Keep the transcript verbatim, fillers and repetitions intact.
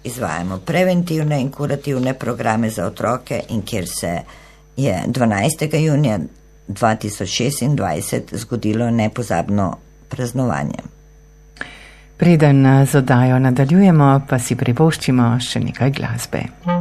izvajamo preventivne in kurativne programe za otroke in kjer se je dvanajstega junija dva tisoč šestindvajset zgodilo nepozabno praznovanje. Preden z oddajo nadaljujemo, pa si privoščimo še nekaj glasbe.